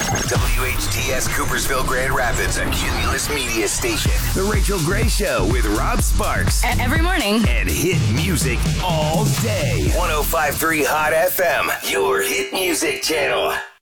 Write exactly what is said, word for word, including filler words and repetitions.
W H T S Coopersville Grand Rapids, a Cumulus Media station. The Rachel Gray Show with Rob Sparks. Every morning. And hit music all day. one oh five point three Hot F M, your hit music channel.